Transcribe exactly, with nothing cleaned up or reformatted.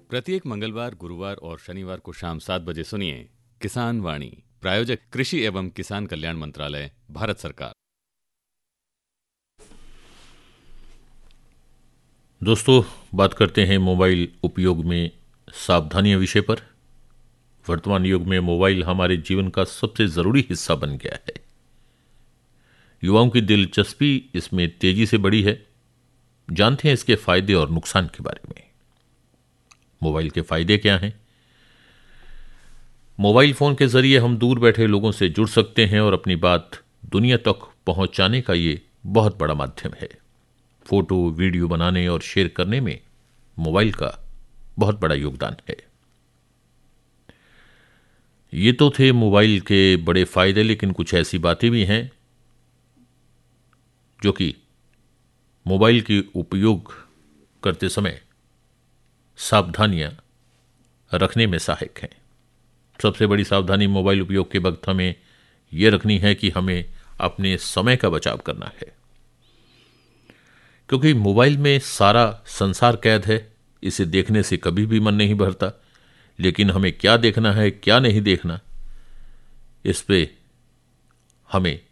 प्रत्येक मंगलवार, गुरुवार और शनिवार को शाम सात बजे सुनिए किसान वाणी। प्रायोजक कृषि एवं किसान कल्याण मंत्रालय, भारत सरकार। दोस्तों, बात करते हैं मोबाइल उपयोग में सावधानियां विषय पर। वर्तमान युग में मोबाइल हमारे जीवन का सबसे जरूरी हिस्सा बन गया है। युवाओं की दिलचस्पी इसमें तेजी से बढ़ी है। जानते हैं इसके फायदे और नुकसान के बारे में। मोबाइल के फायदे क्या हैं? मोबाइल फोन के जरिए हम दूर बैठे लोगों से जुड़ सकते हैं और अपनी बात दुनिया तक पहुंचाने का ये बहुत बड़ा माध्यम है। फोटो, वीडियो बनाने और शेयर करने में मोबाइल का बहुत बड़ा योगदान है। ये तो थे मोबाइल के बड़े फायदे, लेकिन कुछ ऐसी बातें भी हैं जो कि मोबाइल की उपयोग करते समय सावधानियां रखने में सहायक हैं। सबसे बड़ी सावधानी मोबाइल उपयोग के वक्त हमें यह रखनी है कि हमें अपने समय का बचाव करना है, क्योंकि मोबाइल में सारा संसार कैद है। इसे देखने से कभी भी मन नहीं भरता, लेकिन हमें क्या देखना है, क्या नहीं देखना, इस पे हमें